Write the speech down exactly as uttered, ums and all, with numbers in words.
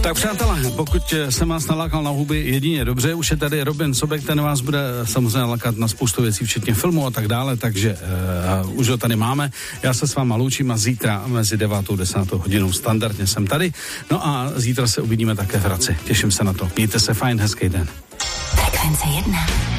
Tak přátelé, pokud jsem vás nalákal na huby, jedině dobře, už je tady Robin Sobek, ten vás bude samozřejmě lakat na spoustu věcí, včetně filmu a tak dále, takže uh, už ho tady máme. Já se s váma loučím a zítra mezi devátou a desátou hodinou standardně jsem tady. No a zítra se uvidíme také v Hradci. Těším se na to. Mějte se fajn, hezký den. Frekvence jedna.